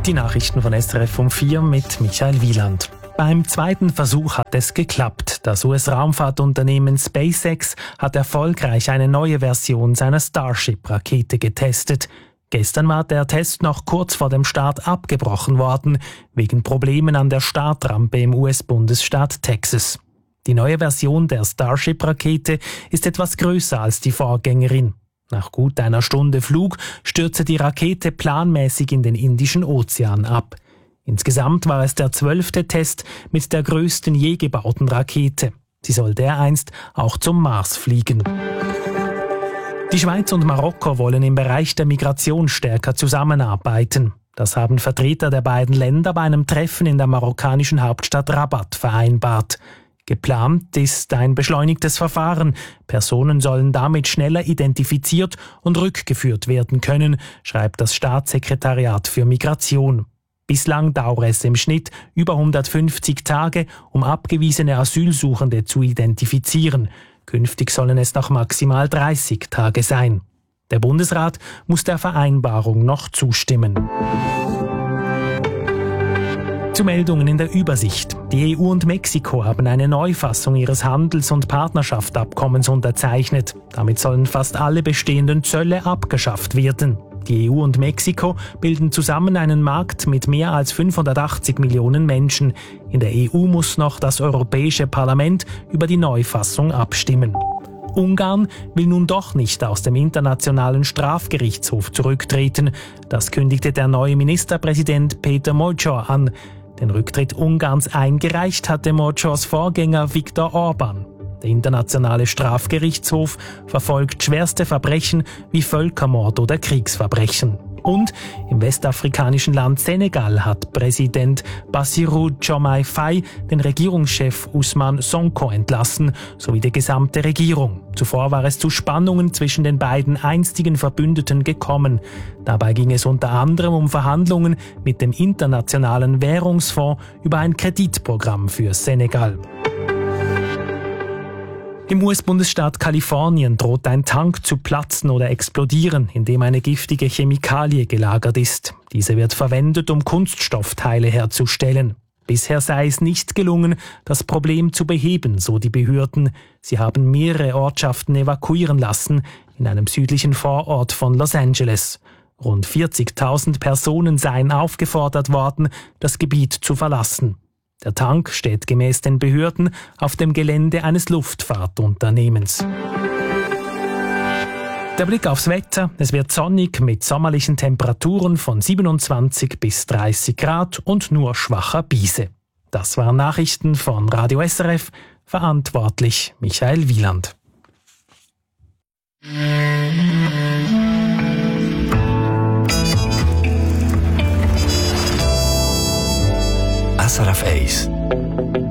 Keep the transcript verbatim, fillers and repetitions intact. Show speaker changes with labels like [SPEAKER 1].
[SPEAKER 1] Die Nachrichten von S R F um vier mit Michael Wieland. Beim zweiten Versuch hat es geklappt. Das U S-Raumfahrtunternehmen SpaceX hat erfolgreich eine neue Version seiner Starship-Rakete getestet. Gestern war der Test noch kurz vor dem Start abgebrochen worden, wegen Problemen an der Startrampe im U S-Bundesstaat Texas. Die neue Version der Starship-Rakete ist etwas größer als die Vorgängerin. Nach gut einer Stunde Flug stürzte die Rakete planmäßig in den Indischen Ozean ab. Insgesamt war es der zwölfte Test mit der größten je gebauten Rakete. Sie soll dereinst auch zum Mars fliegen. Die Schweiz und Marokko wollen im Bereich der Migration stärker zusammenarbeiten. Das haben Vertreter der beiden Länder bei einem Treffen in der marokkanischen Hauptstadt Rabat vereinbart. Geplant ist ein beschleunigtes Verfahren. Personen sollen damit schneller identifiziert und rückgeführt werden können, schreibt das Staatssekretariat für Migration. Bislang dauere es im Schnitt über hundertfünfzig Tage, um abgewiesene Asylsuchende zu identifizieren. Künftig sollen es noch maximal dreißig Tage sein. Der Bundesrat muss der Vereinbarung noch zustimmen. Zu Meldungen in der Übersicht. Die E U und Mexiko haben eine Neufassung ihres Handels- und Partnerschaftsabkommens unterzeichnet. Damit sollen fast alle bestehenden Zölle abgeschafft werden. Die E U und Mexiko bilden zusammen einen Markt mit mehr als fünfhundertachtzig Millionen Menschen. In der E U muss noch das Europäische Parlament über die Neufassung abstimmen. Ungarn will nun doch nicht aus dem Internationalen Strafgerichtshof zurücktreten. Das kündigte der neue Ministerpräsident Peter Magyar an. Den Rücktritt Ungarns eingereicht hatte Magyars Vorgänger Viktor Orbán. Der Internationale Strafgerichtshof verfolgt schwerste Verbrechen wie Völkermord oder Kriegsverbrechen. Und im westafrikanischen Land Senegal hat Präsident Bassirou Diomaye Faye den Regierungschef Ousmane Sonko entlassen, sowie die gesamte Regierung. Zuvor war es zu Spannungen zwischen den beiden einstigen Verbündeten gekommen. Dabei ging es unter anderem um Verhandlungen mit dem Internationalen Währungsfonds über ein Kreditprogramm für Senegal. Im U S-Bundesstaat Kalifornien droht ein Tank zu platzen oder explodieren, in dem eine giftige Chemikalie gelagert ist. Diese wird verwendet, um Kunststoffteile herzustellen. Bisher sei es nicht gelungen, das Problem zu beheben, so die Behörden. Sie haben mehrere Ortschaften evakuieren lassen, in einem südlichen Vorort von Los Angeles. Rund vierzigtausend Personen seien aufgefordert worden, das Gebiet zu verlassen. Der Tank steht gemäß den Behörden auf dem Gelände eines Luftfahrtunternehmens. Der Blick aufs Wetter. Es wird sonnig mit sommerlichen Temperaturen von siebenundzwanzig bis dreißig Grad und nur schwacher Brise. Das waren Nachrichten von Radio S R F. Verantwortlich Michael Wieland.
[SPEAKER 2] S R F eins